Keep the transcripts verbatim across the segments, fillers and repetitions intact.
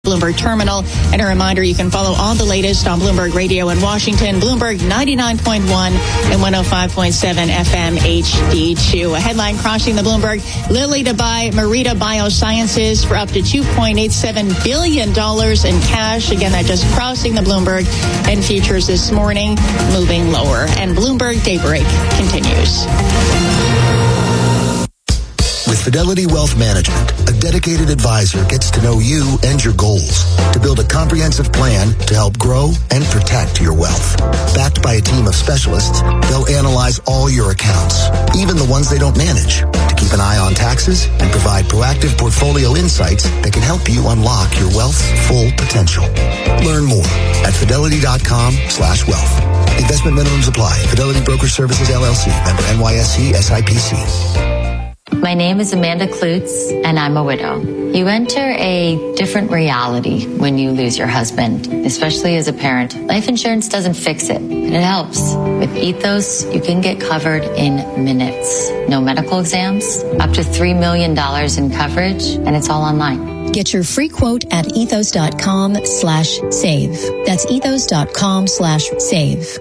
Bloomberg Terminal. And a reminder, you can follow all the latest on Bloomberg Radio in Washington, Bloomberg ninety-nine point one and one oh five point seven F M H D two. A headline crossing the Bloomberg, Lilly to buy Merida Biosciences for up to two point eight seven billion dollars in cash. Again, that just crossing the Bloomberg, and futures this morning moving lower. And Bloomberg Daybreak continues. With Fidelity Wealth Management, a dedicated advisor gets to know you and your goals to build a comprehensive plan to help grow and protect your wealth. Backed by a team of specialists, they'll analyze all your accounts, even the ones they don't manage, to keep an eye on taxes and provide proactive portfolio insights that can help you unlock your wealth's full potential. Learn more at fidelity.com slash wealth. Investment minimums apply. Fidelity Broker Services, L L C. Member N Y S E S I P C. My name is Amanda Klutz, and I'm a widow. You enter a different reality when you lose your husband, especially as a parent. Life insurance doesn't fix it, but it helps. With Ethos, you can get covered in minutes. No medical exams, up to three million dollars in coverage, and it's all online. Get your free quote at ethos.com slash save. That's ethos.com slash save.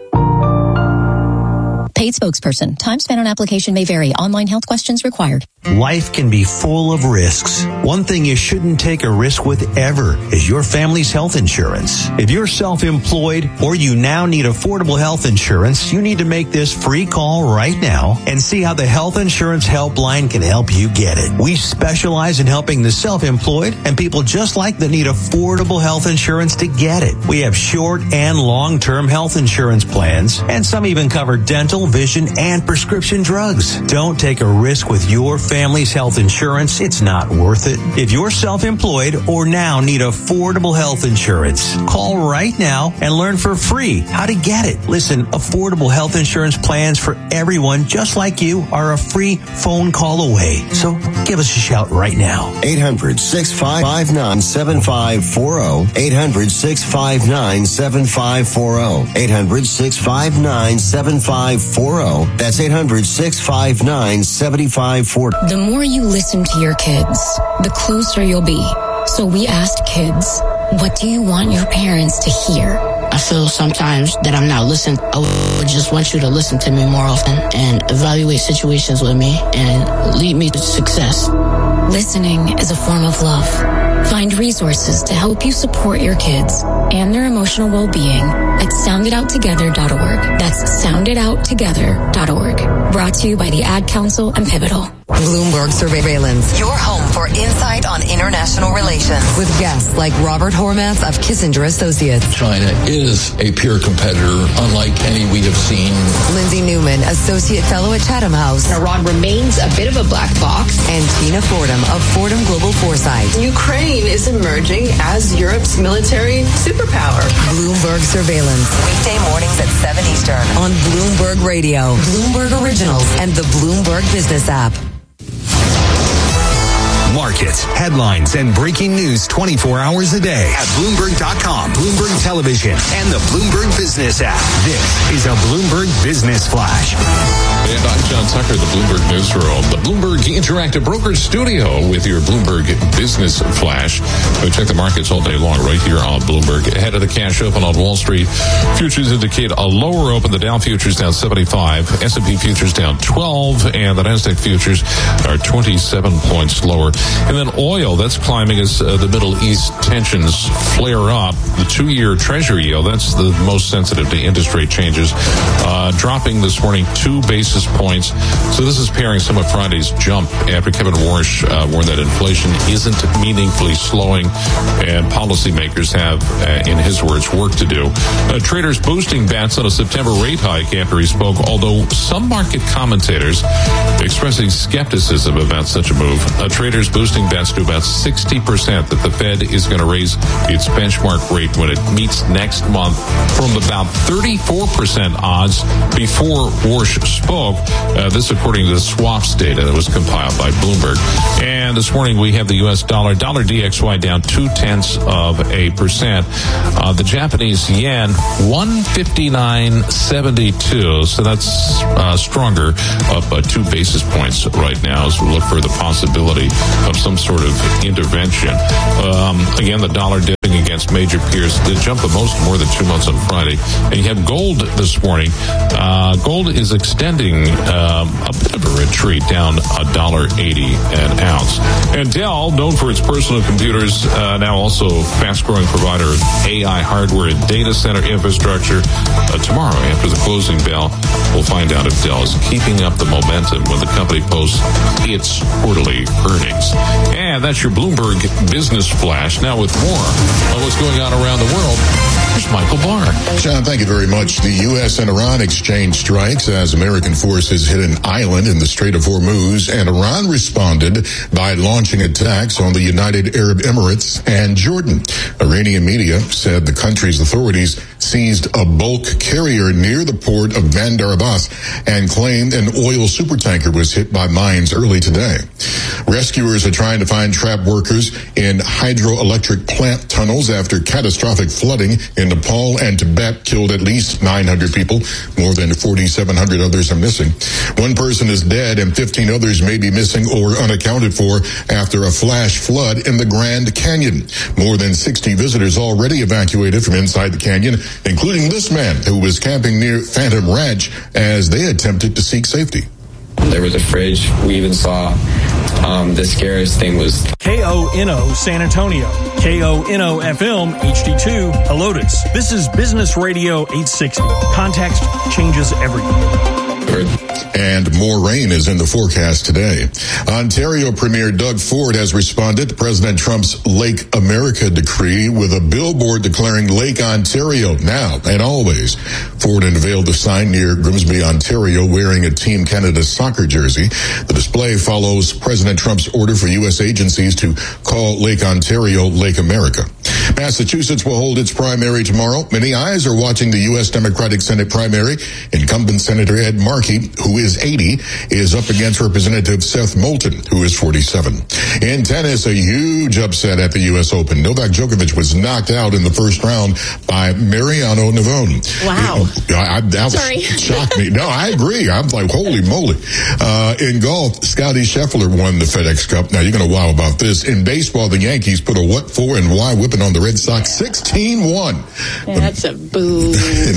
Paid spokesperson. Time spent on application may vary. Online health questions required. Life can be full of risks. One thing you shouldn't take a risk with ever is your family's health insurance. If you're self-employed or you now need affordable health insurance, you need to make this free call right now and see how the Health Insurance Helpline can help you get it. We specialize in helping the self-employed and people just like that need affordable health insurance to get it. We have short and long-term health insurance plans, and some even cover dental, vision, and prescription drugs. Don't take a risk with your family's health insurance. It's not worth it. If you're self-employed or now need affordable health insurance, call right now and learn for free how to get it. Listen, affordable health insurance plans for everyone just like you are a free phone call away. So give us a shout right now. eight hundred, six five nine, seven five four zero. eight hundred, six five nine, seven five four zero. eight hundred, six five nine, seven five four zero. That's eight hundred, six five nine, seven five four zero. The more you listen to your kids, the closer you'll be. So we asked kids, what do you want your parents to hear? I feel sometimes that I'm not listening. I would just want you to listen to me more often and evaluate situations with me and lead me to success. Listening is a form of love. Find resources to help you support your kids and their emotional well-being at sound it out together dot org. That's sound it out together dot org. Brought to you by the Ad Council and Pivotal. Bloomberg Surveillance, your home for insight on international relations, with guests like Robert Hormats of Kissinger Associates. China is a peer competitor, unlike any we have seen. Lindsay Newman, Associate Fellow at Chatham House. Iran remains a bit of a black box. And Tina Fordham of Fordham Global Foresight. Ukraine is emerging as Europe's military superpower. Bloomberg Surveillance, weekday mornings at seven Eastern on Bloomberg Radio, Bloomberg Originals, and the Bloomberg Business app. Markets, headlines, and breaking news twenty-four hours a day at Bloomberg dot com, Bloomberg Television, and the Bloomberg Business app. This is a Bloomberg Business Flash. And I'm John Tucker, the Bloomberg Newsroom, the Bloomberg Interactive Brokers Studio with your Bloomberg Business Flash. We check the markets all day long right here on Bloomberg. Ahead of the cash open on Wall Street, futures indicate a lower open. The Dow futures down seventy-five, S and P futures down twelve, and the Nasdaq futures are twenty-seven points lower. And then oil, that's climbing as uh, the Middle East tensions flare up. The two-year Treasury yield, that's the most sensitive to interest rate changes, uh, dropping this morning two basis points. So this is pairing some of Friday's jump after Kevin Warsh uh, warned that inflation isn't meaningfully slowing, and policymakers have, uh, in his words, work to do. Uh, traders boosting bets on a September rate hike after he spoke, although some market commentators expressing skepticism about such a move. Uh, traders boosting bets to about sixty percent that the Fed is going to raise its benchmark rate when it meets next month, from about thirty-four percent odds before Warsh spoke. Uh, this according to the swaps data that was compiled by Bloomberg. And this morning we have the U S dollar, dollar D X Y down two-tenths of a percent. Uh, the Japanese yen, one fifty-nine seventy-two. So that's uh, stronger, up uh, two basis points right now as we look for the possibility of some sort of intervention. Um, again, the dollar did against major peers. They jumped the most, more than two months on Friday. And you had gold this morning. Uh, gold is extending um, a bit of a retreat, down one dollar eighty an ounce. And Dell, known for its personal computers, uh, now also fast-growing provider of A I hardware and data center infrastructure. Uh, tomorrow, after the closing bell, we'll find out if Dell is keeping up the momentum when the company posts its quarterly earnings. And that's your Bloomberg Business Flash. Now with more on what's going on around the world, here's Michael Barr. John, thank you very much. The U S and Iran exchange strikes as American forces hit an island in the Strait of Hormuz, and Iran responded by launching attacks on the United Arab Emirates and Jordan. Iranian media said the country's authorities seized a bulk carrier near the port of Bandar Abbas and claimed an oil supertanker was hit by mines early today. Rescuers are trying to find trapped workers in hydroelectric plant tunnels after catastrophic flooding in Nepal and Tibet killed at least nine hundred people. More than forty-seven hundred others are missing. One person is dead and fifteen others may be missing or unaccounted for after a flash flood in the Grand Canyon. More than sixty visitors already evacuated from inside the canyon, including this man who was camping near Phantom Ranch as they attempted to seek safety. There was a fridge. We even saw um, the scariest thing was K O N O San Antonio, K O N O F M H D two Helotes. This is Business Radio eight sixty. Context changes everything. And more rain is in the forecast today. Ontario Premier Doug Ford has responded to President Trump's Lake America decree with a billboard declaring Lake Ontario now and always. Ford unveiled the sign near Grimsby, Ontario, wearing a Team Canada soccer jersey. The display follows President Trump's order for U S agencies to call Lake Ontario Lake America. Massachusetts will hold its primary tomorrow. Many eyes are watching the U S Democratic Senate primary. Incumbent Senator Ed Markey, who is eighty, is up against Representative Seth Moulton, who is forty-seven. In tennis, a huge upset at the U S Open. Novak Djokovic was knocked out in the first round by Mariano Navone. Wow. I, I, that Sorry. shocked me. No, I agree. I'm like, holy moly. Uh, in golf, Scotty Scheffler won the FedEx Cup. Now, you're going to wow about this. In baseball, the Yankees put a what for and why whipping on the Red Sox sixteen one. Yeah, that's a boo.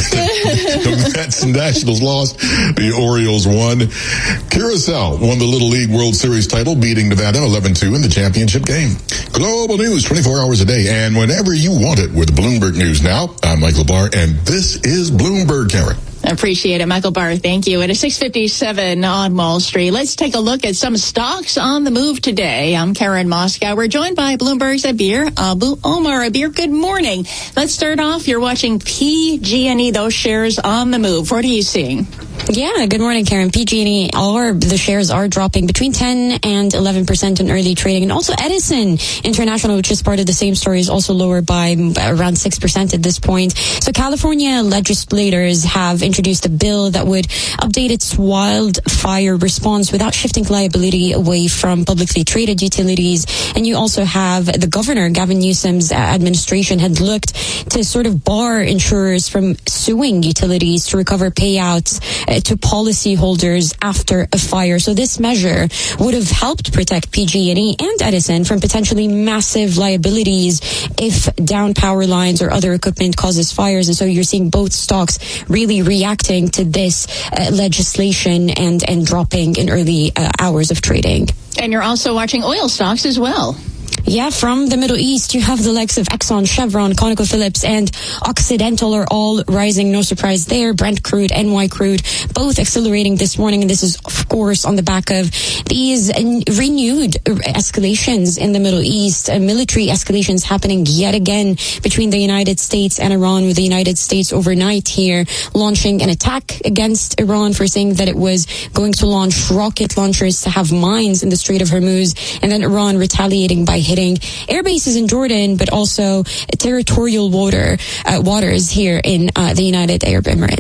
The Mets and Nationals lost. The Orioles won. Curacao won the Little League World Series title, beating Nevada eleven two in the championship game. Global news twenty-four hours a day and whenever you want it with Bloomberg News Now. I'm Michael Barr, and this is Bloomberg, Karen. Appreciate it, Michael Barr. Thank you. At a six fifty-seven on Wall Street, let's take a look at some stocks on the move today. I'm Karen Moscow. We're joined by Bloomberg's Abir Abu Omar. Abir, good morning. Let's start off. You're watching P G and E, those shares on the move. What are you seeing? Yeah, good morning, Karen. P G and E, all the shares are dropping between ten and eleven percent in early trading. And also Edison International, which is part of the same story, is also lower by around six percent at this point. So California legislators have introduced a bill that would update its wildfire response without shifting liability away from publicly traded utilities. And you also have the governor, Gavin Newsom's administration, had looked to sort of bar insurers from suing utilities to recover payouts uh, to policyholders after a fire. So this measure would have helped protect P G and E and Edison from potentially massive liabilities if down power lines or other equipment causes fires. And so you're seeing both stocks really reacting to this uh, legislation and, and dropping in early uh, hours of trading. And you're also watching oil stocks as well. Yeah, from the Middle East, you have the likes of Exxon, Chevron, ConocoPhillips, and Occidental are all rising. No surprise there. Brent crude, N Y crude, both accelerating this morning. And this is, of course, on the back of these renewed escalations in the Middle East. Uh, military escalations happening yet again between the United States and Iran, with the United States overnight here launching an attack against Iran for saying that it was going to launch rocket launchers to have mines in the Strait of Hormuz, and then Iran retaliating by hitting air bases in Jordan, but also territorial water uh, waters here in uh, the United Arab Emirates.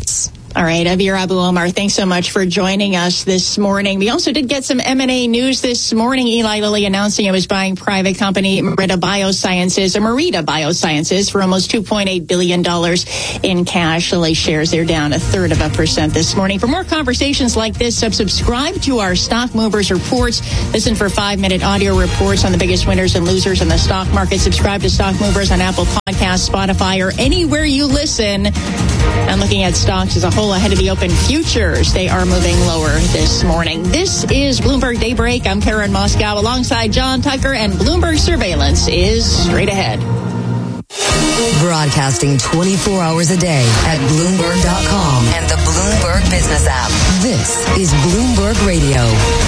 All right, Avir Abu Omar, thanks so much for joining us this morning. We also did get some M and A news this morning. Eli Lilly announcing it was buying private company Merida Biosciences, or Merida Biosciences, for almost two point eight billion dollars in cash. Lilly shares, they're down a third of a percent this morning. For more conversations like this, subscribe to our Stock Movers Reports. Listen for five-minute audio reports on the biggest winners and losers in the stock market. Subscribe to Stock Movers on Apple Podcasts, Spotify, or anywhere you listen. And looking at stocks as a whole ahead of the open futures, they are moving lower this morning. This is Bloomberg Daybreak. I'm Karen Moscow alongside John Tucker, and Bloomberg Surveillance is straight ahead. Broadcasting twenty-four hours a day at Bloomberg dot com and the Bloomberg Business app. This is Bloomberg Radio.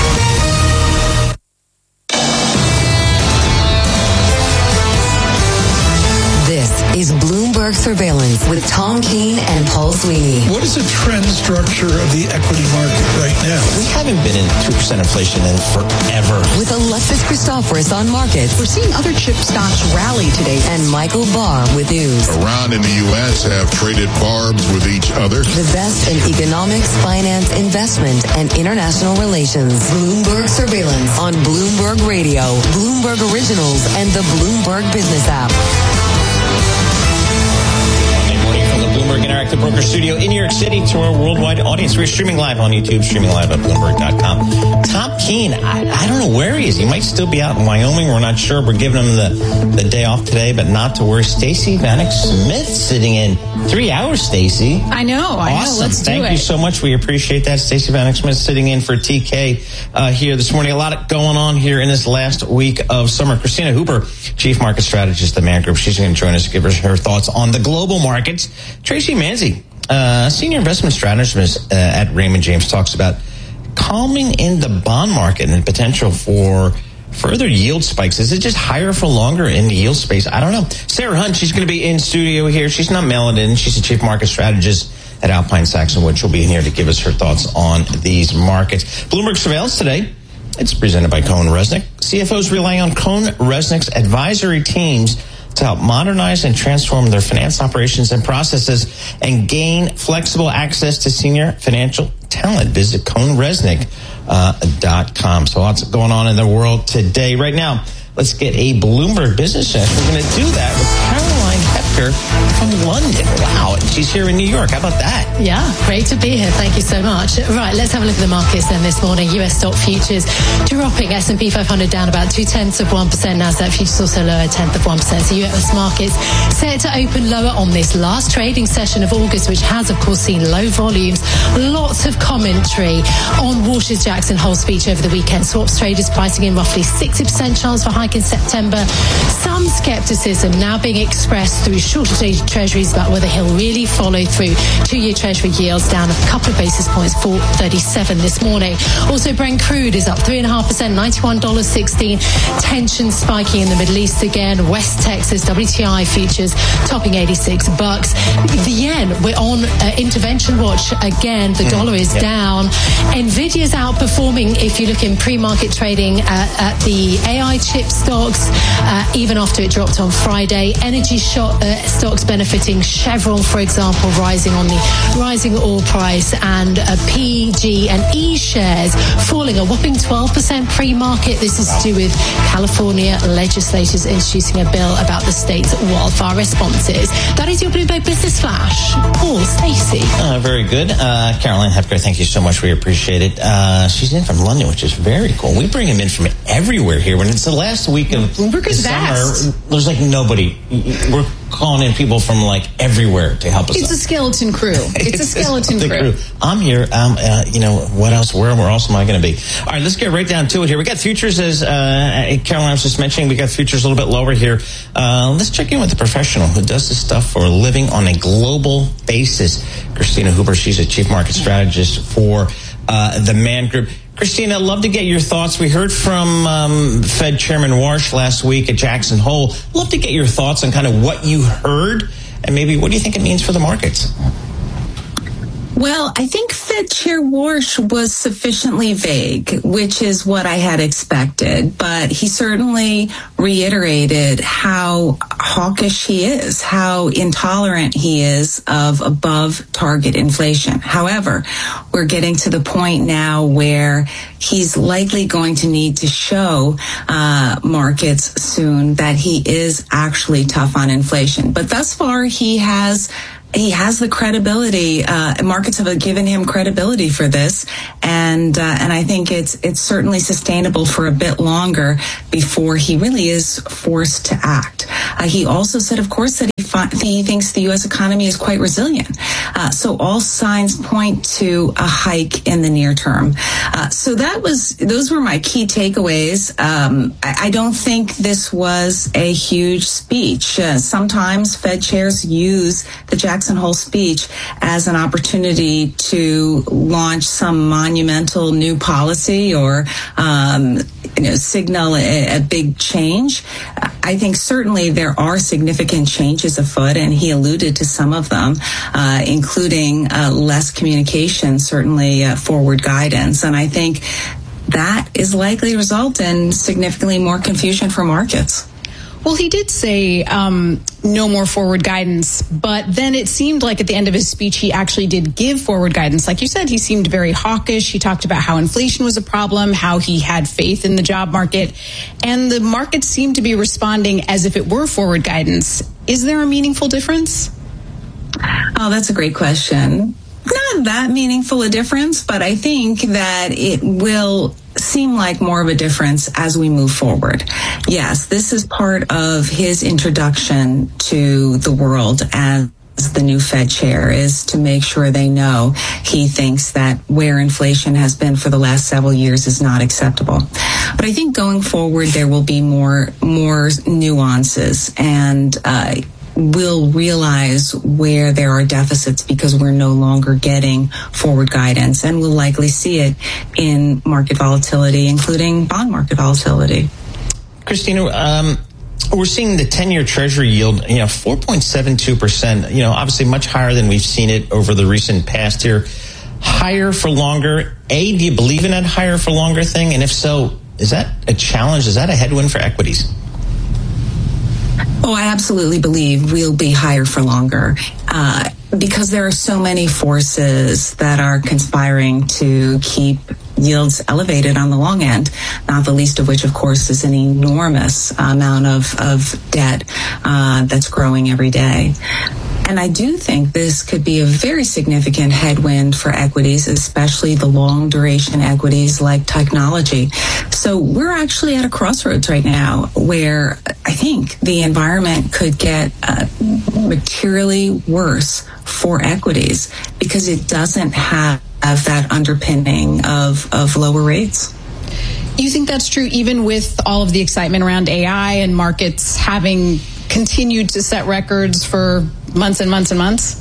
This is Bloomberg Surveillance with Tom Keene and Paul Sweeney. What is the trend structure of the equity market right now? We haven't been in two percent inflation in forever. With Alexis Christoforous on markets. We're seeing other chip stocks rally today. And Michael Barr with news. Iran and the U S have traded barbs with each other. The best in economics, finance, investment, and international relations. Bloomberg Surveillance on Bloomberg Radio, Bloomberg Originals, and the Bloomberg Business app. Bloomberg Interactive Broker Studio in New York City to our worldwide audience. We're streaming live on YouTube, streaming live at Bloomberg dot com. Tom Keene, I, I don't know where he is. He might still be out in Wyoming. We're not sure. We're giving him the, the day off today, but not to worry. Stacey Vanek Smith sitting in three hours, Stacey. I know. I awesome. know. Let's do Thank it. you so much. We appreciate that. Stacey Vanek Smith sitting in for T K uh, here this morning. A lot going on here in this last week of summer. Christina Hooper, Chief Market Strategist at the Man Group. She's going to join us to give us her thoughts on the global markets. Tracy Manzi, uh, Senior Investment Strategist uh, at Raymond James, talks about calming in the bond market and the potential for further yield spikes. Is it just higher for longer in the yield space? I don't know. Sarah Hunt, she's going to be in studio here. She's not mailing in. She's the Chief Market Strategist at Alpine Saxon Wood. She'll be in here to give us her thoughts on these markets. Bloomberg Surveillance today. It's presented by Cohen Resnick. C F Os rely on Cohen Resnick's advisory teams to help modernize and transform their finance operations and processes and gain flexible access to senior financial talent. Visit Cohen Resnick dot com. So lots going on in the world today. Right now, let's get a Bloomberg Business session. We're going to do that with Caroline Hepker from London. Wow, she's here in New York. How about that? Yeah, great to be here. Thank you so much. Right, let's have a look at the markets then this morning. U S stock futures dropping. S and P five hundred down about two-tenths of one percent. NASDAQ futures also lower, a tenth of one percent. So U S markets set to open lower on this last trading session of August, which has, of course, seen low volumes. Lots of commentary on Walsh's Jackson Hole speech over the weekend. Swaps traders pricing in roughly sixty percent chance for hike in September. Some skepticism now being expressed through shorter dated treasuries about whether he'll really follow through. Two-year treasury yields down a couple of basis points, four thirty-seven this morning. Also, Brent crude is up three point five percent, ninety-one dollars and sixteen cents. Tension spiking in the Middle East again. West Texas W T I futures topping eighty-six bucks. The yen, we're on uh, intervention watch again. The dollar is yep. down. Nvidia's outperforming if you look in pre-market trading at, at the A I chip stocks, uh, even after it dropped on Friday. Energy shot, uh, stocks benefiting. Chevron, for example, rising on the rising oil price, and uh, P G and E shares falling a whopping twelve percent pre-market. This is to do with California legislators introducing a bill about the state's wildfire responses. That is your Bloomberg Business Flash. Paul, Stacey. Uh, very good. Uh, Caroline Hepker, thank you so much. We appreciate it. Uh, she's in from London, which is very cool. We bring him in from everywhere here. When it's the last week of Bloomberg is summer, there's like nobody. We're calling in people from like everywhere to help us. It's out. a skeleton crew. It's, it's a skeleton crew. crew. I'm here. Um, uh, you know, what else? Where, where else am I going to be? All right, let's get right down to it here. We got futures, as uh, Caroline was just mentioning. We got futures a little bit lower here. Uh, let's check in with the professional who does this stuff for a living on a global basis. Christina Hooper, she's a chief market strategist for uh, the Man Group. Christina, I'd love to get your thoughts. We heard from um, Fed Chairman Warsh last week at Jackson Hole. Love to get your thoughts on kind of what you heard and maybe what do you think it means for the markets? Well, I think Fed Chair Warsh was sufficiently vague, which is what I had expected, but he certainly reiterated how hawkish he is, how intolerant he is of above target inflation. However, we're getting to the point now where he's likely going to need to show uh, markets soon that he is actually tough on inflation. But thus far, he has He has the credibility. Uh, markets have given him credibility for this, and uh, and I think it's it's certainly sustainable for a bit longer before he really is forced to act. Uh, he also said, of course, that he, fi- he thinks the U S economy is quite resilient. Uh, so all signs point to a hike in the near term. Uh, so that was those were my key takeaways. Um, I, I don't think this was a huge speech. Uh, sometimes Fed chairs use the Jackson Hole speech as an opportunity to launch some monumental new policy or um, you know, signal a, a big change. I think certainly there are significant changes afoot, and he alluded to some of them, uh, including uh, less communication, certainly uh, forward guidance. And I think that is likely to result in significantly more confusion for markets. Well, he did say um, no more forward guidance, but then it seemed like at the end of his speech, he actually did give forward guidance. Like you said, he seemed very hawkish. He talked about how inflation was a problem, how he had faith in the job market, and the market seemed to be responding as if it were forward guidance. Is there a meaningful difference? Oh, that's a great question. Not that meaningful a difference, but I think that it will seem like more of a difference as we move forward. Yes, this is part of his introduction to the world as the new Fed chair, is to make sure they know he thinks that where inflation has been for the last several years is not acceptable. But I think going forward, there will be more, more nuances, and uh, we'll realize where there are deficits because we're no longer getting forward guidance, and we'll likely see it in market volatility, including bond market volatility. Christina, um, we're seeing the ten-year Treasury yield, you know, four point seven two percent, you know, obviously much higher than we've seen it over the recent past here. Higher for longer. A, do you believe in that higher for longer thing? And if so, is that a challenge? Is that a headwind for equities? Oh, I absolutely believe we'll be higher for longer uh, because there are so many forces that are conspiring to keep yields elevated on the long end, not the least of which, of course, is an enormous amount of, of debt uh, that's growing every day. And I do think this could be a very significant headwind for equities, especially the long duration equities like technology. So we're actually at a crossroads right now where I think the environment could get uh, materially worse for equities because it doesn't have, have that underpinning of, of lower rates. You think that's true even with all of the excitement around A I and markets having continued to set records for months and months and months?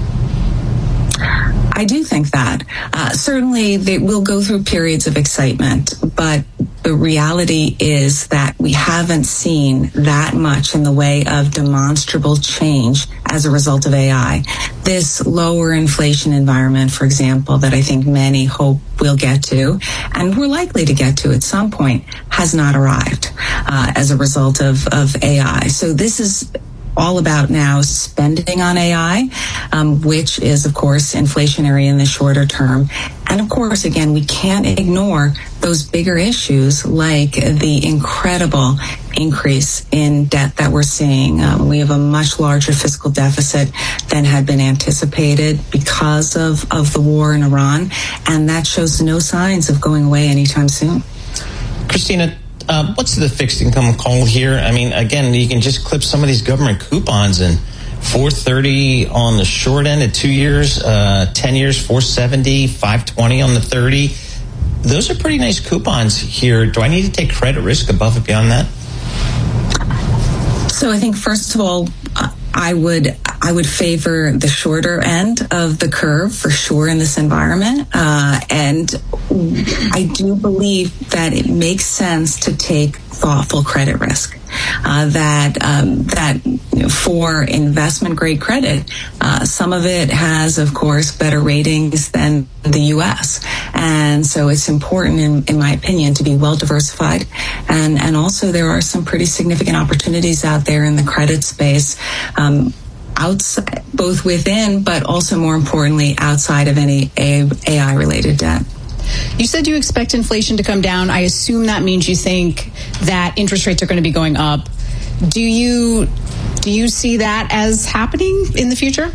I do think that. Uh, certainly, they will go through periods of excitement, but the reality is that we haven't seen that much in the way of demonstrable change as a result of A I. This lower inflation environment, for example, that I think many hope we'll get to, and we're likely to get to at some point, has not arrived uh, as a result of, of A I. So this is all about now spending on A I, um, which is, of course, inflationary in the shorter term. And, of course, again, we can't ignore those bigger issues like the incredible increase in debt that we're seeing. Um, we have a much larger fiscal deficit than had been anticipated because of, of the war in Iran, and that shows no signs of going away anytime soon. Christina, Uh, what's the fixed income call here? I mean, again, you can just clip some of these government coupons and four thirty on the short end at two years, uh, ten years, four seventy, five twenty on the thirty. Those are pretty nice coupons here. Do I need to take credit risk above and beyond that? So I think, first of all, uh, I would I would favor the shorter end of the curve for sure in this environment. Uh, and I do believe that it makes sense to take thoughtful credit risk. Uh, that um, that you know, for investment grade credit, uh, some of it has, of course, better ratings than the U S, and so it's important, in, in my opinion, to be well diversified. And and also there are some pretty significant opportunities out there in the credit space. Um, outside, both within, but also more importantly, outside of any A I related debt. You said you expect inflation to come down. I assume that means you think that interest rates are going to be going up. Do you do you see that as happening in the future?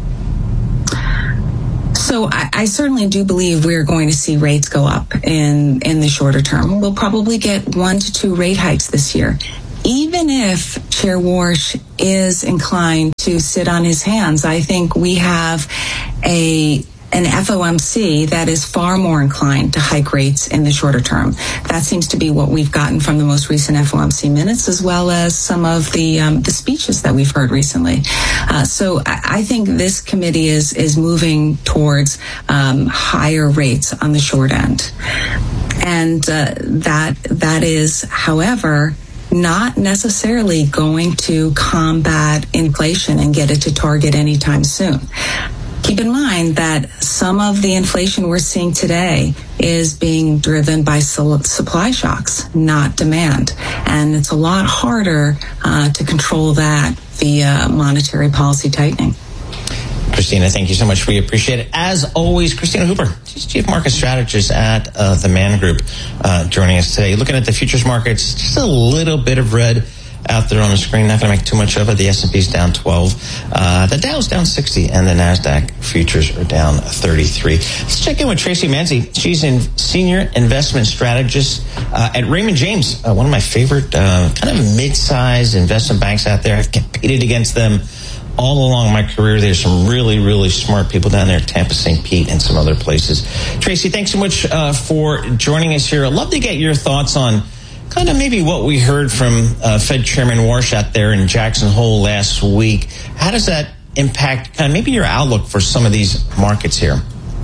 So I, I certainly do believe we're going to see rates go up in, in the shorter term. We'll probably get one to two rate hikes this year. Even if Chair Warsh is inclined to sit on his hands, I think we have a an F O M C that is far more inclined to hike rates in the shorter term. That seems to be what we've gotten from the most recent F O M C minutes, as well as some of the um, the speeches that we've heard recently. Uh, so I, I think this committee is is moving towards um, higher rates on the short end, and uh, that that is, however, not necessarily going to combat inflation and get it to target anytime soon. Keep in mind that some of the inflation we're seeing today is being driven by supply shocks, not demand. And it's a lot harder uh, to control that via monetary policy tightening. Christina, thank you so much. We appreciate it. As always, Christina Hooper, she's Chief Market Strategist at uh, the Man Group, uh, joining us today. Looking at the futures markets, just a little bit of red out there on the screen. Not going to make too much of it. The S and P's down twelve. Uh, the Dow's down sixty, and the NASDAQ futures are down thirty-three. Let's check in with Tracy Manzi. She's in Senior Investment Strategist uh, at Raymond James, uh, one of my favorite uh, kind of mid-sized investment banks out there. I've competed against them all along my career. There's some really, really smart people down there, Tampa, Saint Pete, and some other places. Tracy, thanks so much uh, for joining us here. I'd love to get your thoughts on kind of maybe what we heard from uh, Fed Chairman Warsh out there in Jackson Hole last week. How does that impact kind of maybe your outlook for some of these markets here?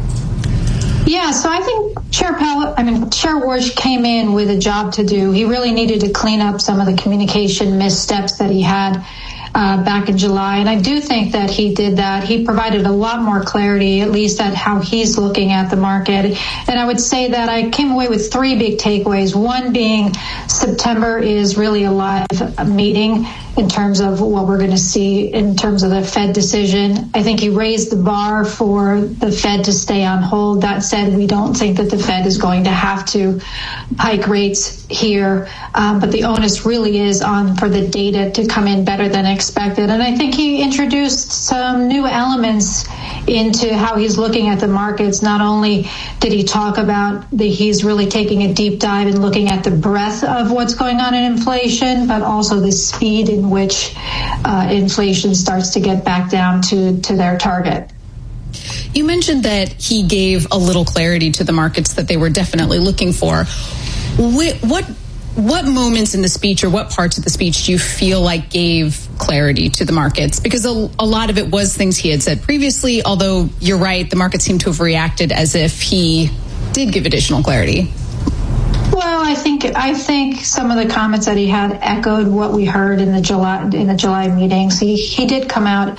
Yeah, so I think Chair Powell, I mean, Chair Warsh came in with a job to do. He really needed to clean up some of the communication missteps that he had Uh, back in July. And I do think that he did that. He provided a lot more clarity, at least at how he's looking at the market. And I would say that I came away with three big takeaways. One being September is really a live meeting in terms of what we're going to see in terms of the Fed decision. I think he raised the bar for the Fed to stay on hold. That said, we don't think that the Fed is going to have to hike rates here. Um, but the onus really is on for the data to come in better than expected. And I think he introduced some new elements into how he's looking at the markets. Not only did he talk about the he's really taking a deep dive and looking at the breadth of what's going on in inflation, but also the speed in which uh, inflation starts to get back down to, to their target. You mentioned that he gave a little clarity to the markets that they were definitely looking for. What, what What moments in the speech or what parts of the speech do you feel like gave clarity to the markets? Because a, a lot of it was things he had said previously, although you're right, the markets seem to have reacted as if he did give additional clarity. Well, I think I think some of the comments that he had echoed what we heard in the July in the July meetings. He he did come out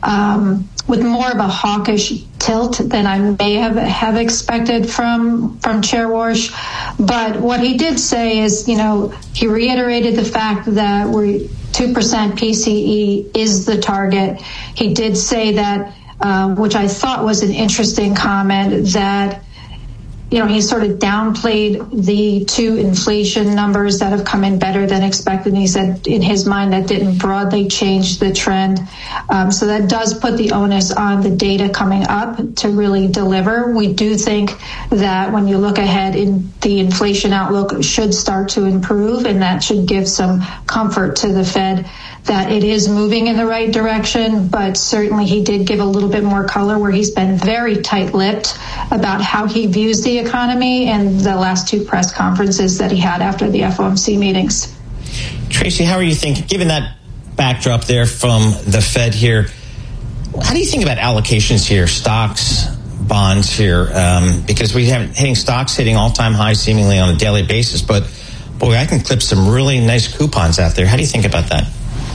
um, with more of a hawkish tilt than I may have, have expected from from Chair Warsh. But what he did say is, you know, he reiterated the fact that we're two percent P C E is the target. He did say that, uh, which I thought was an interesting comment, that you know, he sort of downplayed the two inflation numbers that have come in better than expected. And he said in his mind that didn't broadly change the trend. Um, so that does put the onus on the data coming up to really deliver. We do think that when you look ahead, in the inflation outlook should start to improve, and that should give some comfort to the Fed that it is moving in the right direction. But certainly he did give a little bit more color where he's been very tight-lipped about how he views the economy and the last two press conferences that he had after the F O M C meetings. Tracy, how are you thinking, given that backdrop there from the Fed here, How do you think about allocations here, stocks, bonds here? Um, because we have hitting stocks hitting all-time highs seemingly on a daily basis, but boy, I can clip some really nice coupons out there. How do you think about that?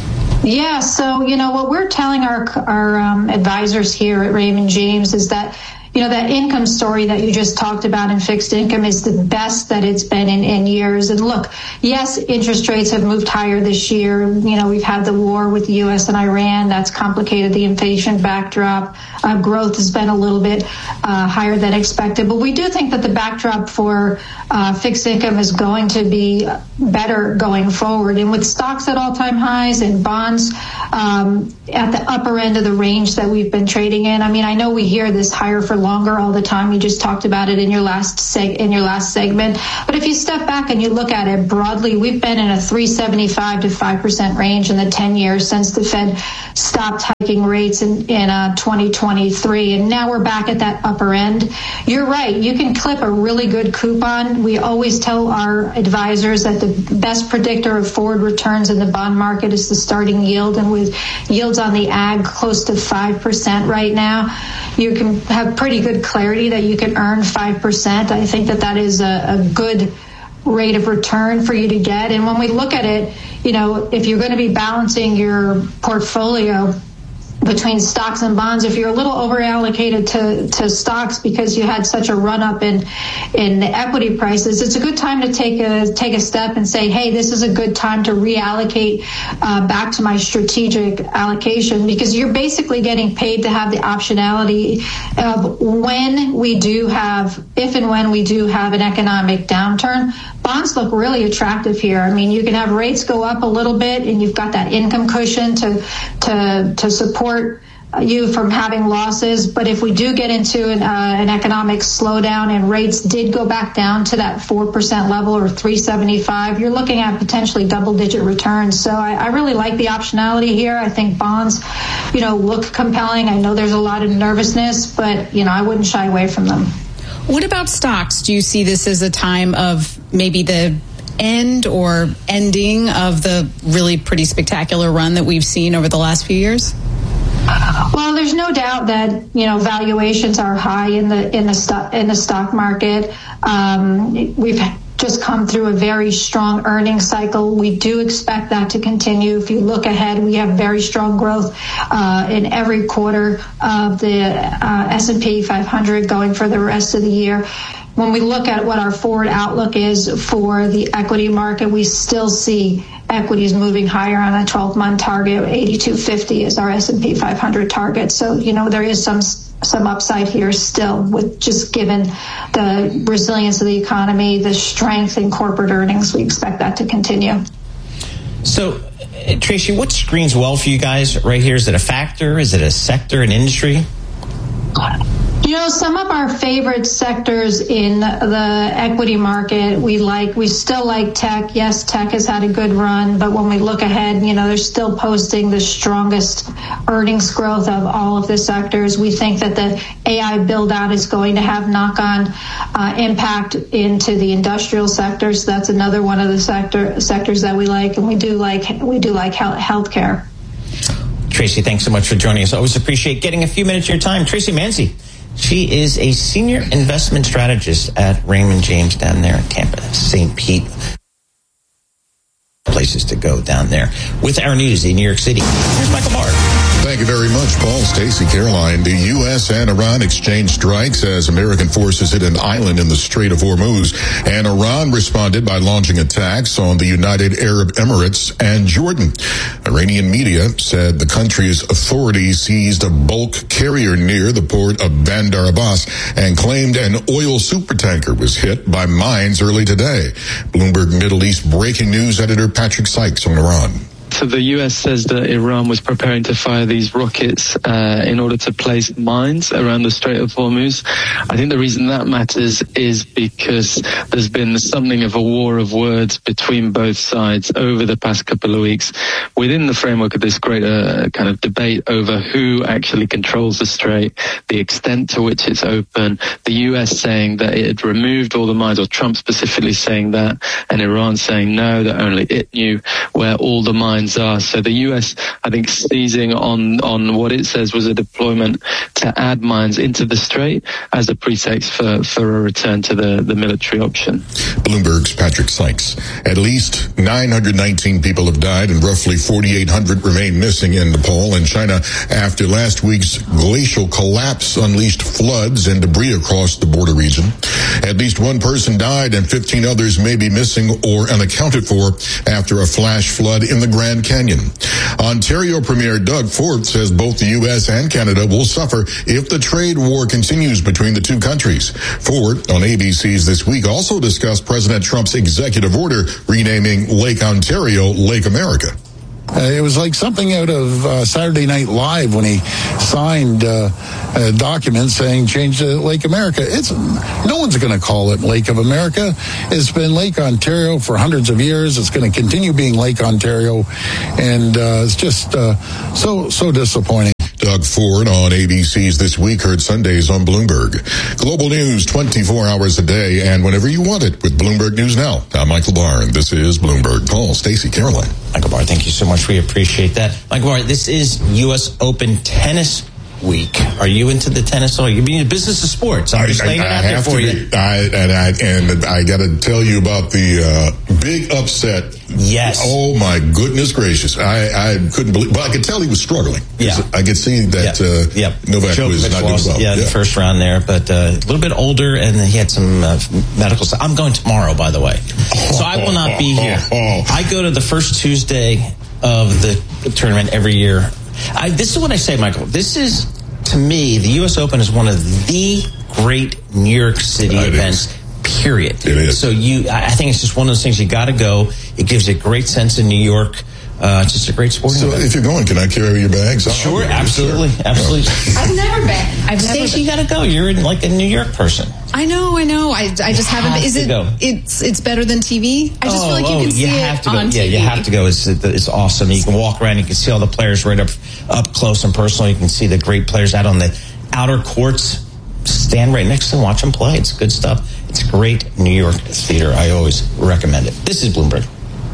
Yeah, so, you know, what we're telling our our um, advisors here at Raymond James is that, you know, that income story that you just talked about in fixed income is the best that it's been in, in years. And look, yes, interest rates have moved higher this year. You know, we've had the war with the U S and Iran. That's complicated the inflation backdrop. Uh, growth has been a little bit uh, higher than expected. But we do think that the backdrop for uh, fixed income is going to be better going forward. And with stocks at all-time highs and bonds um, at the upper end of the range that we've been trading in, I mean, I know we hear this higher for longer all the time. You just talked about it in your last seg- in your last segment. But if you step back and you look at it broadly, we've been in a three seventy-five to five percent range in the ten years since the Fed stopped hiking rates in, in uh, twenty twenty-three. And now we're back at that upper end. You're right. You can clip a really good coupon. We always tell our advisors that the best predictor of forward returns in the bond market is the starting yield. And with yields on the ag close to five percent right now, you can have pretty good clarity that you can earn five percent. I think that that is a, a good rate of return for you to get. And when we look at it, you know, if you're going to be balancing your portfolio between stocks and bonds, if you're a little over allocated to, to stocks because you had such a run up in in the equity prices, it's a good time to take a take a step and say, hey, this is a good time to reallocate uh, back to my strategic allocation, because you're basically getting paid to have the optionality of when we do have, if and when we do have an economic downturn. Bonds look really attractive here. I mean, you can have rates go up a little bit and you've got that income cushion to to to support you from having losses. But if we do get into an, uh, an economic slowdown and rates did go back down to that four percent level or three seventy-five, you're looking at potentially double-digit returns. So I, I really like the optionality here. I think bonds, you know, look compelling. I know there's a lot of nervousness, but, you know, I wouldn't shy away from them. What about stocks? Do you see this as a time of maybe the end or ending of the really pretty spectacular run that we've seen over the last few years? Well, there's no doubt that, you know, valuations are high in the in the stock in the stock market. Um, we've just come through a very strong earnings cycle. We do expect that to continue. If you look ahead, we have very strong growth uh, in every quarter of the uh, S and P five hundred going for the rest of the year. When we look at what our forward outlook is for the equity market, we still see equities moving higher on a twelve-month target. eighty-two fifty is our S and P five hundred target. So, you know, there is some some upside here still, with just given the resilience of the economy, the strength in corporate earnings. We expect that to continue. So, Tracy, what screens well for you guys right here? Is it a factor? Is it a sector, an industry? You know, some of our favorite sectors in the equity market, we like, we still like tech. Yes, tech has had a good run, but when we look ahead, you know, they're still posting the strongest earnings growth of all of the sectors. We think that the A I build out is going to have knock-on uh, impact into the industrial sectors. That's another one of the sector sectors that we like, and we do like we do like health healthcare. Tracy, thanks so much for joining us. Always appreciate getting a few minutes of your time. Tracy Manzi. She is a senior investment strategist at Raymond James down there in Tampa, Saint Pete. Places to go down there. With our news in New York City, here's Michael Barr. Thank you very much, Paul. Stacey, Caroline. The U S and Iran exchange strikes as American forces hit an island in the Strait of Hormuz, and Iran responded by launching attacks on the United Arab Emirates and Jordan. Iranian media said the country's authorities seized a bulk carrier near the port of Bandar Abbas and claimed an oil supertanker was hit by mines early today. Bloomberg Middle East breaking news editor Patrick Sykes on Iran. So the U S says that Iran was preparing to fire these rockets uh, in order to place mines around the Strait of Hormuz. I think the reason that matters is because there's been something of a war of words between both sides over the past couple of weeks within the framework of this greater kind of debate over who actually controls the strait, the extent to which it's open, the U S saying that it had removed all the mines, or Trump specifically saying that, and Iran saying no, that only it knew where all the mines mines are. So the U S, I think, seizing on, on what it says was a deployment to add mines into the strait as a pretext for, for a return to the, the military option. Bloomberg's Patrick Sykes. At least nine hundred nineteen people have died and roughly forty-eight hundred remain missing in Nepal and China after last week's glacial collapse unleashed floods and debris across the border region. At least one person died and fifteen others may be missing or unaccounted for after a flash flood in the Grand Canyon. Ontario Premier Doug Ford says both the U S and Canada will suffer if the trade war continues between the two countries. Ford, on A B C's This Week, also discussed President Trump's executive order renaming Lake Ontario Lake America. Uh, it was like something out of uh, Saturday Night Live when he signed uh, a document saying change to Lake America. It's no one's going to call it Lake of America. It's been Lake Ontario for hundreds of years. It's going to continue being Lake Ontario, and uh, it's just uh, so so disappointing. Doug Ford on A B C's This Week, heard Sundays on Bloomberg. Global news twenty-four hours a day and whenever you want it with Bloomberg News Now. I'm Michael Barr, and this is Bloomberg. Paul, Stacey, Caroline. Michael Barr, thank you so much. We appreciate that. Michael Barr, this is U S Open Tennis Week. Are you into the tennis? Or are you being a business of sports? I'm just laying it out there for you. I, and I and I got to tell you about the uh, big upset. Yes. Oh my goodness gracious! I, I couldn't believe, but I could tell he was struggling. Yeah. I could see that yeah. uh, yep. Novak Djokovic was not doing well. Yeah, yeah, the first round there, but uh, a little bit older, and he had some uh, medical stuff. I'm going tomorrow, by the way, so I will not be here. I go to the first Tuesday of the tournament every year. I, this is what I say, Michael. This is, to me, the U S Open is one of the great New York City it events. Is. Period. It is. So you, I think it's just one of those things you got to go. It gives a great sense in New York. Uh, it's just a great sporting so event. If you're going, can I carry your bags? Sure, absolutely, absolutely. I've never been. I've never. Stacey, you got to go. You're in, like a New York person. I know, I know. I, I just haven't. Have Is it? Go. It's it's better than T V. I just oh, feel like you oh, can see you it have to go. on Yeah, T V. you have to go. It's it's awesome. You can walk around. You can see all the players right up up close and personal. You can see the great players out on the outer courts. Stand right next to them, watch them play. It's good stuff. It's great New York theater. I always recommend it. This is Bloomberg.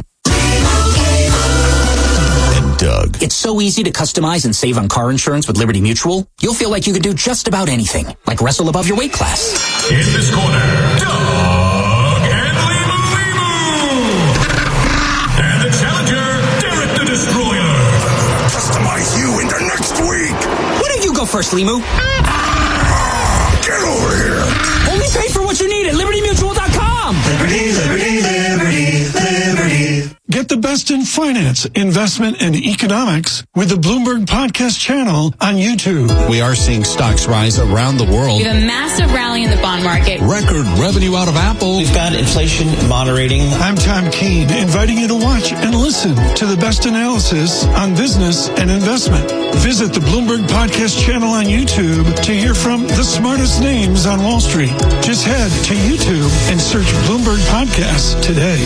And Doug. It's so easy to customize and save on car insurance with Liberty Mutual. You'll feel like you can do just about anything, like wrestle above your weight class. In this corner, Doug and Limu Limu. And the challenger, Derek the Destroyer. Customize you into next week. Why don't you go first, Limu? Get over here. Only pay for what you need at liberty mutual dot com. Liberty, liberty, liberty, liberty. Get the best in finance, investment, and economics with the Bloomberg Podcast channel on YouTube. We are seeing stocks rise around the world. We have a massive rally in the bond market. Record revenue out of Apple. We've got inflation moderating. I'm Tom Keene, inviting you to watch and listen to the best analysis on business and investment. Visit the Bloomberg Podcast channel on YouTube to hear from the smartest names on Wall Street. Just head to YouTube and search Bloomberg Podcasts today.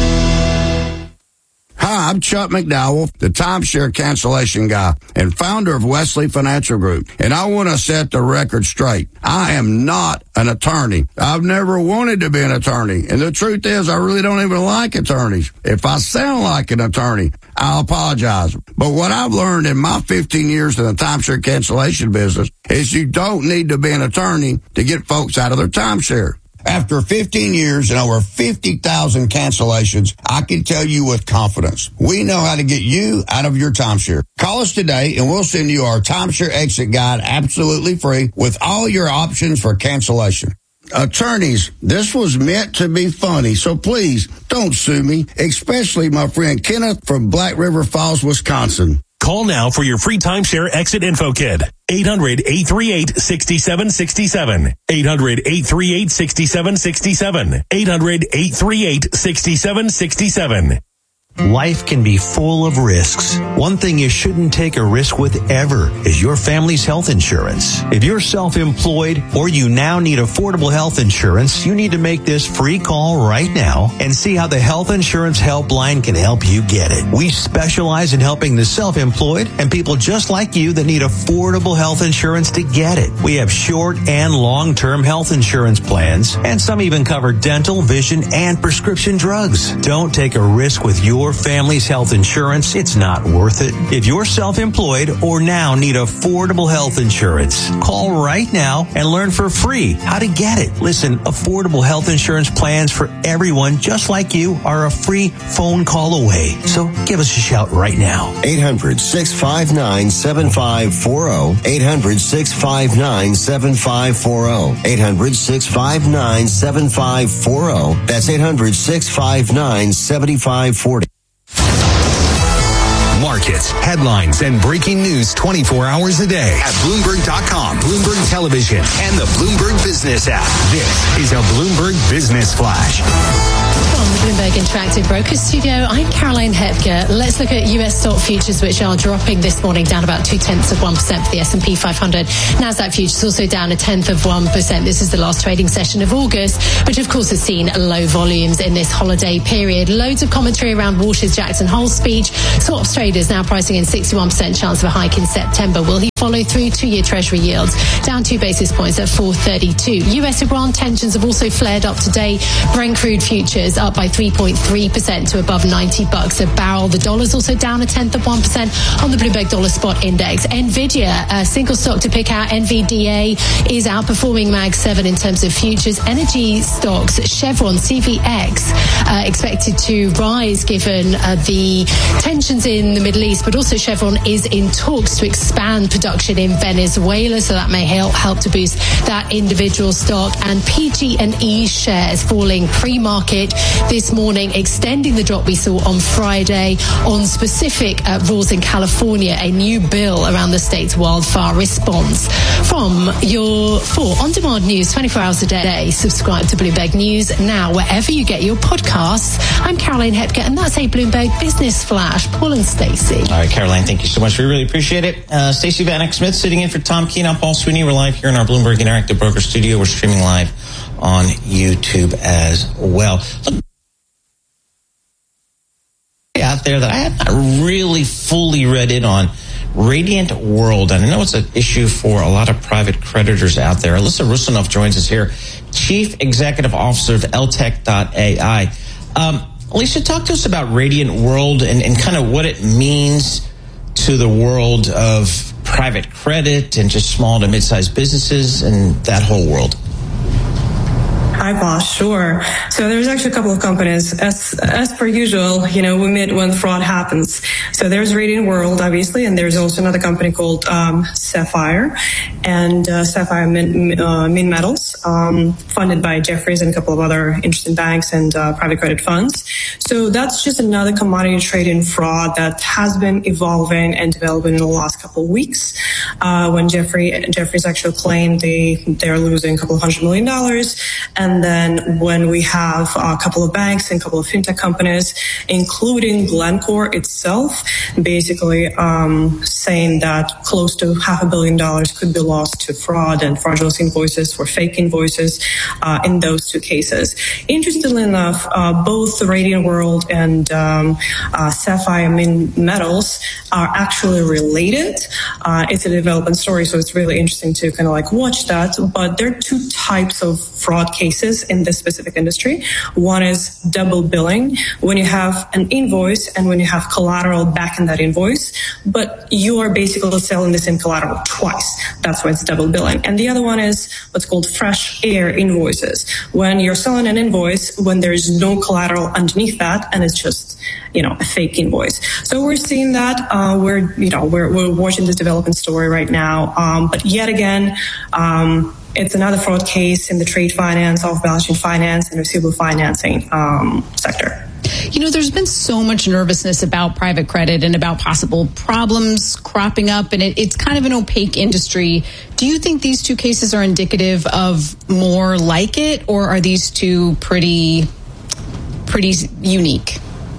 Hi, I'm Chuck McDowell, the timeshare cancellation guy and founder of Wesley Financial Group. And I want to set the record straight. I am not an attorney. I've never wanted to be an attorney. And the truth is, I really don't even like attorneys. If I sound like an attorney, I'll apologize. But what I've learned in my fifteen years in the timeshare cancellation business is you don't need to be an attorney to get folks out of their timeshare. After fifteen years and over fifty thousand cancellations, I can tell you with confidence, we know how to get you out of your timeshare. Call us today and we'll send you our timeshare exit guide absolutely free with all your options for cancellation. Attorneys, this was meant to be funny, so please don't sue me, especially my friend Kenneth from Black River Falls, Wisconsin. Call now for your free timeshare exit info kit. eight hundred, eight three eight, six seven six seven. eight hundred, eight three eight, six seven six seven. eight hundred, eight three eight, six seven six seven. Life can be full of risks. One thing you shouldn't take a risk with ever is your family's health insurance. If you're self-employed or you now need affordable health insurance, you need to make this free call right now and see how the Health Insurance Helpline can help you get it. We specialize in helping the self-employed and people just like you that need affordable health insurance to get it. We have short and long-term health insurance plans, and some even cover dental, vision, and prescription drugs. Don't take a risk with your your family's health insurance, it's not worth it. If you're self-employed or now need affordable health insurance, call right now and learn for free how to get it. Listen, affordable health insurance plans for everyone just like you are a free phone call away. So give us a shout right now. eight hundred, six five nine, seven five four zero. eight hundred, six five nine, seven five four zero. eight hundred, six five nine, seven five four zero. That's eight hundred, six five nine, seven five four zero. Markets, headlines, and breaking news twenty-four hours a day at Bloomberg dot com, Bloomberg Television, and the Bloomberg Business app. This is a Bloomberg Business Flash. From the Bloomberg Interactive Brokers Studio, I'm Caroline Hepker. Let's look at U S stock futures, which are dropping this morning, down about two-tenths of one percent for the S and P five hundred. NASDAQ futures also down a tenth of one percent. This is the last trading session of August, which of course has seen low volumes in this holiday period. Loads of commentary around Walsh's Jackson Hole's speech. Swaps traders now pricing in sixty-one percent chance of a hike in September. Will he follow through? Two-year Treasury yields down two basis points at four thirty-two. U S-Iran tensions have also flared up today. Brent crude futures up by three point three percent to above ninety bucks a barrel. The dollar's also down a tenth of one percent on the Bloomberg Dollar Spot Index. Nvidia, a single stock to pick out, N V D A, is outperforming Mag seven in terms of futures. Energy stocks, Chevron, C V X, uh, expected to rise given uh, the tensions in the Middle East, but also Chevron is in talks to expand production in Venezuela, so that may help help to boost that individual stock. And P G and E shares falling pre-market this morning, extending the drop we saw on Friday on specific uh, rules in California, a new bill around the state's wildfire response. From your for on-demand news twenty-four hours a day, subscribe to Bloomberg News now wherever you get your podcasts. I'm Caroline Hepker, and that's a Bloomberg Business Flash. Paul and Stacey. All right, Caroline, thank you so much. We really appreciate it. Uh, Stacey Vanek Smith sitting in for Tom Keene. I'm Paul Sweeney. We're live here in our Bloomberg Interactive Broker Studio. We're streaming live on YouTube as well. Look, out there that I have not really fully read in on Radiant World, and I know it's an issue for a lot of private creditors out there. Alyssa Rusanoff joins us here, Chief Executive Officer of L T E C dot A I. Um, Alicia, talk to us about Radiant World and, and kind of what it means to the world of private credit and just small to mid-sized businesses and that whole world. Hi, boss. Sure. So there's actually a couple of companies. As as per usual, you know, we meet when fraud happens. So there's Radiant World, obviously, and there's also another company called um, Sapphire and uh, Sapphire Min, uh, Min Metals, um, funded by Jefferies and a couple of other interesting banks and uh, private credit funds. So that's just another commodity trading fraud that has been evolving and developing in the last couple of weeks. Uh, when Jeffrey Jefferies actually claimed they they're losing a couple of hundred million dollars. And then when we have a couple of banks and a couple of fintech companies, including Glencore itself, basically um, saying that close to half a billion dollars could be lost to fraud and fraudulent invoices for fake invoices uh, in those two cases. Interestingly enough, uh, both the Radiant World and um, uh, Sapphire Min Metals are actually related. Uh, it's a development story, so it's really interesting to kind of like watch that. But there are two types of fraud cases in this specific industry. One is double billing, when you have an invoice and when you have collateral back in that invoice, but you are basically selling the same collateral twice. That's why it's double billing. And the other one is what's called fresh air invoices, when you're selling an invoice when there's no collateral underneath that and it's just, you know, a fake invoice. So we're seeing that. Uh, we're, you know, we're, we're watching this development story right now. Um, but yet again, um, it's another fraud case in the trade finance, off-balance sheet finance, and receivable financing um, sector. You know, there's been so much nervousness about private credit and about possible problems cropping up, and it, it's kind of an opaque industry. Do you think these two cases are indicative of more like it, or are these two pretty, pretty unique?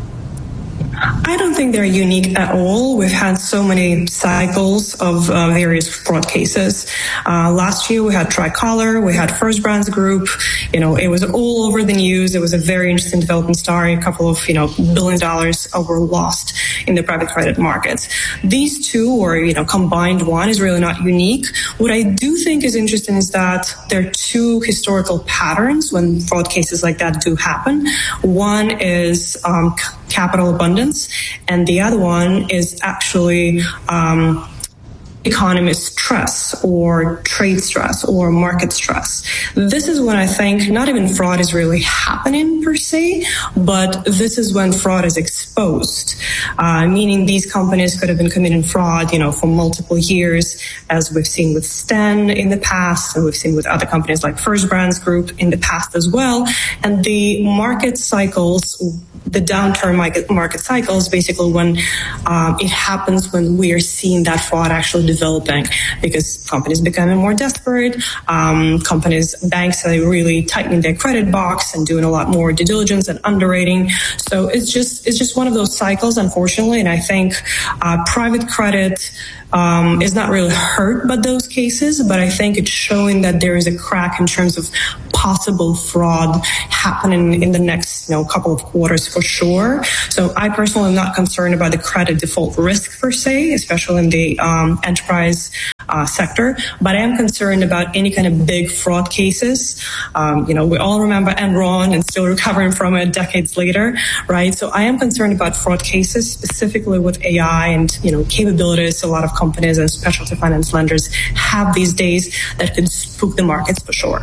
I don't think they're unique at all. We've had so many cycles of uh, various fraud cases. Uh, last year we had Tricolor, we had First Brands Group. You know, it was all over the news. It was a very interesting development story. A couple of, you know, billion dollars were lost in the private credit markets. These two, or, you know, combined one, is really not unique. What I do think is interesting is that there are two historical patterns when fraud cases like that do happen. One is um, capital abundance, and the other one is actually um, economy stress or trade stress or market stress. This is when I think not even fraud is really happening per se, but this is when fraud is exposed, uh, meaning these companies could have been committing fraud, you know, for multiple years, as we've seen with Sten in the past, and we've seen with other companies like First Brands Group in the past as well. And the market cycles, the downturn market, market cycles, basically when um, it happens when we are seeing that fraud actually developing, because companies becoming more desperate, um, companies, banks are really tightening their credit box and doing a lot more due diligence and underwriting. So it's just it's just one of those cycles, unfortunately. And I think uh, private credit um, is not really hurt by those cases, but I think it's showing that there is a crack in terms of possible fraud happening in the next, you know, couple of quarters for sure. So I personally am not concerned about the credit default risk per se, especially in the um, enterprise uh, sector, but I am concerned about any kind of big fraud cases. Um, you know, we all remember Enron and still recovering from it decades later, right? So I am concerned about fraud cases, specifically with A I and, you know, capabilities a lot of companies and specialty finance lenders have these days that could spook the markets for sure.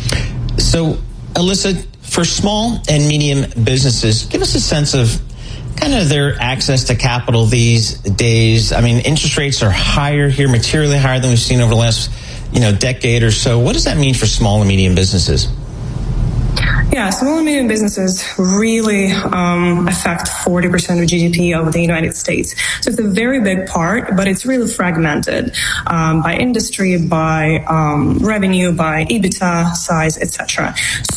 So, Alyssa, for small and medium businesses, give us a sense of kind of their access to capital these days. I mean, interest rates are higher here, materially higher than we've seen over the last, you know, decade or so. What does that mean for small and medium businesses? Yeah, small and medium businesses really um, affect forty percent of G D P of the United States. So it's a very big part, but it's really fragmented um, by industry, by um, revenue, by EBITDA size, et cetera.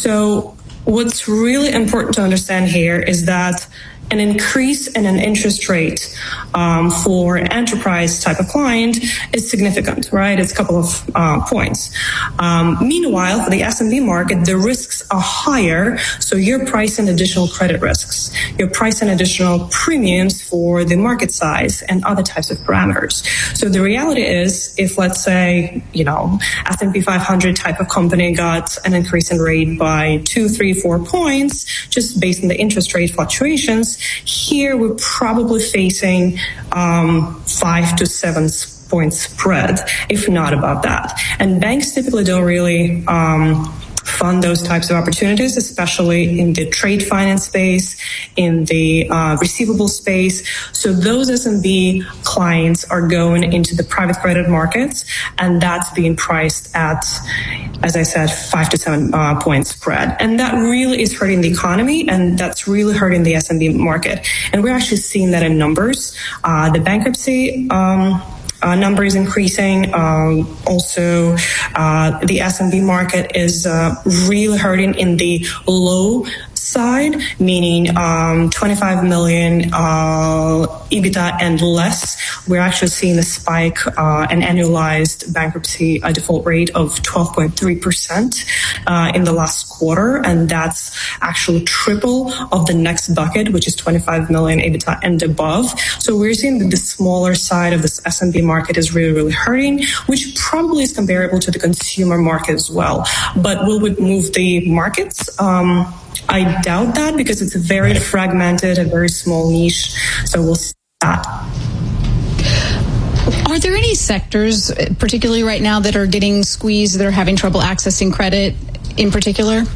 So what's really important to understand here is that an increase in an interest rate um, for an enterprise type of client is significant, right? It's a couple of uh, points. Um, meanwhile, for the S M B market, the risks are higher, so you're pricing additional credit risks. You're pricing additional premiums for the market size and other types of parameters. So the reality is, if let's say, you know, S and P five hundred type of company got an increase in rate by two, three, four points, just based on the interest rate fluctuations, here we're probably facing um, five to seven point spread, if not above that. And banks typically don't really um, fund those types of opportunities, especially in the trade finance space, in the uh, receivable space. So those S M B clients are going into the private credit markets, and that's being priced at, as I said, five to seven uh, point spread. And that really is hurting the economy, and that's really hurting the S M B market. And we're actually seeing that in numbers. Uh, the bankruptcy um, Uh, number is increasing. Um, also, uh, the S M B market is uh, really hurting in the low side, meaning um, twenty-five million uh, EBITDA and less. We're actually seeing a spike, uh, an annualized bankruptcy uh, default rate of twelve point three percent uh, in the last quarter, and that's actually triple of the next bucket, which is twenty-five million EBITDA and above. So we're seeing that the smaller side of this S M B market is really, really hurting, which probably is comparable to the consumer market as well. But will we move the markets? Um, I doubt that, because it's a very right. fragmented and very small niche. So we'll see that. Are there any sectors, particularly right now, that are getting squeezed, that are having trouble accessing credit in particular?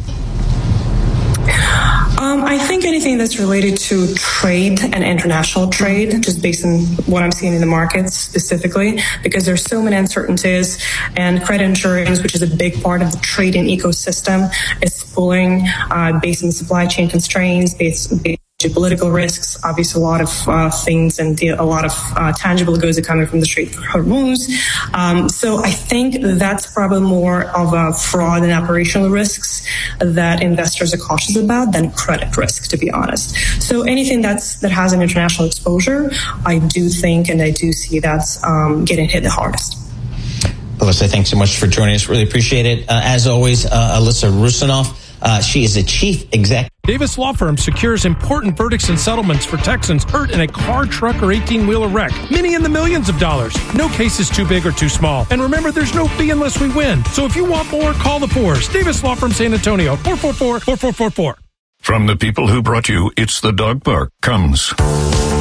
Um, I think anything that's related to trade and international trade, just based on what I'm seeing in the markets specifically, because there's so many uncertainties, and credit insurance, which is a big part of the trading ecosystem, is pulling uh, based on supply chain constraints, based on geopolitical risks, obviously a lot of uh, things, and the, a lot of uh, tangible goods are coming from the Strait of Hormuz. Um, so I think that's probably more of a fraud and operational risks that investors are cautious about than credit risk, to be honest. So anything that's that has an international exposure, I do think, and I do see that's um, getting hit the hardest. Alyssa, thanks so much for joining us. Really appreciate it. Uh, as always, uh, Alyssa Rusinoff. Uh, she is the chief executive. Davis Law Firm secures important verdicts and settlements for Texans hurt in a car, truck, or eighteen-wheeler wreck. Many in the millions of dollars. No case is too big or too small. And remember, there's no fee unless we win. So if you want more, call the Fours. Davis Law Firm San Antonio, four four four, four four four four. From the people who brought you It's the Dog Park comes